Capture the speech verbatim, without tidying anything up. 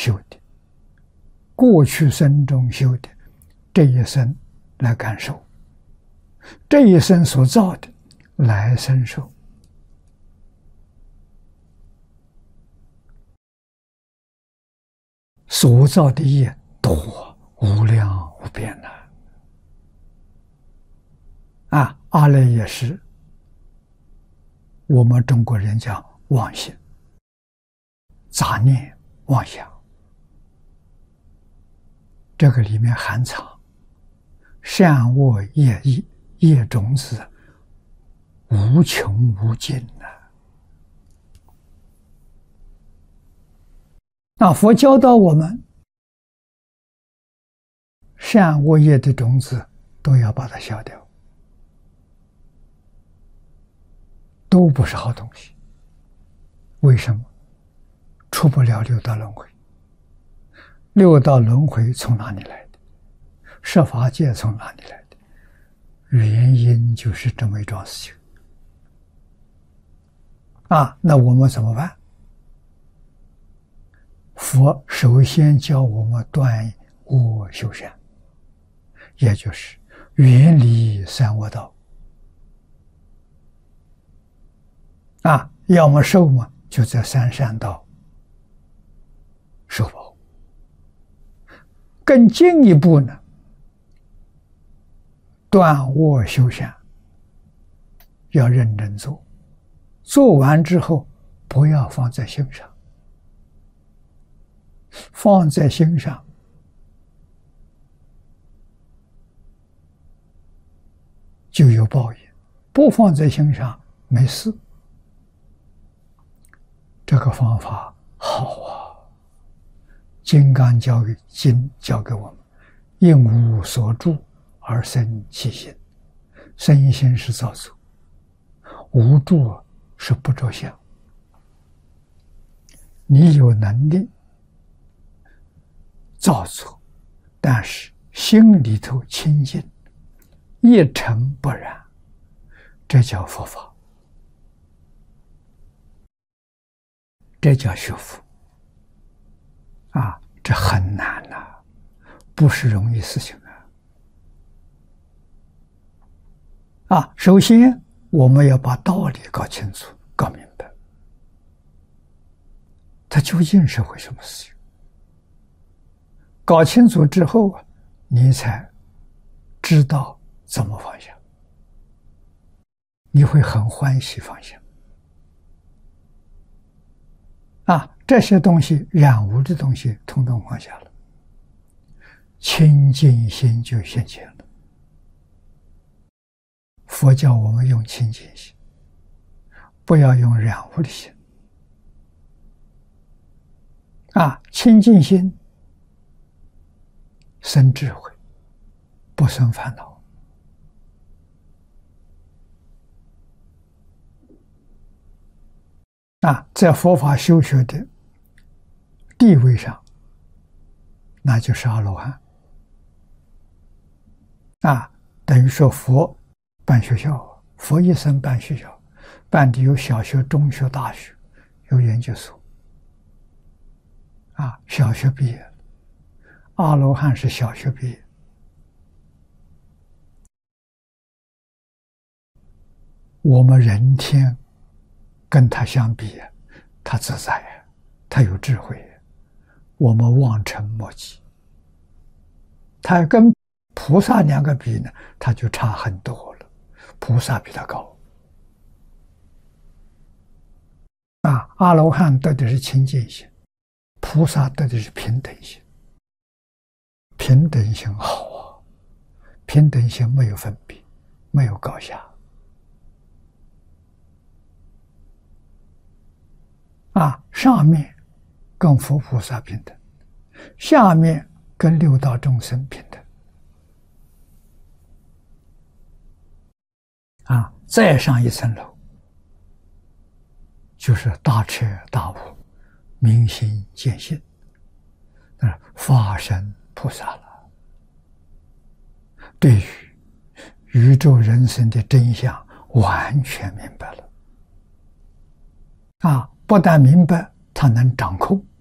修的，过去生中修的，这一生来感受，这一生所造的，来生受。所造的业多，无量无边呐！啊，阿赖也是我们中国人讲妄心、杂念、妄想，这个里面含藏善恶业意业种子无穷无尽呐！那佛教导我们，善恶业的种子都要把它消掉，都不是好东西。为什么？出不了六道轮回。六道轮回从哪里来的？十法界从哪里来的？原因就是这么一桩事情。啊，那我们怎么办？佛首先教我们断恶修善，也就是远离三恶道。啊，要么受嘛，就在三善道受报。更进一步呢，断恶修善要认真做，做完之后不要放在心上。放在心上，就有报应；不放在心上，没事。这个方法好啊！金刚教给经教给我们：应无所住而生其心。生心是造作，无住是不着相。你有能力造作，但是心里头清净，一尘不染，这叫佛法，这叫学佛啊！这很难呐、啊，不是容易事情啊！啊，首先我们要把道理搞清楚、搞明白，它究竟是为什么事情？搞清楚之后啊，你才知道怎么放下，你会很欢喜放下。啊，这些东西染污的东西统统放下了，清净心就现前了。佛教我们用清净心，不要用染污的心。啊，清净心生智慧，不生烦恼。啊，在佛法修学的地位上，那就是阿罗汉。啊，等于说佛办学校，佛一生办学校，办的有小学、中学、大学，有研究所。啊，小学毕业了，阿罗汉是小学毕业。我们人天跟他相比，他自在，他有智慧，我们望尘莫及。他跟菩萨两个比呢，他就差很多了，菩萨比他高。啊，阿罗汉得的是清净心，菩萨得的是平等心。平等心好啊，平等心没有分别，没有高下。啊，上面跟佛菩萨平等，下面跟六道众生平等。啊，再上一层楼，就是大彻大悟、明心见性，那化身菩萨了。对于宇宙人生的真相完全明白了。啊，不但明白，他能掌控。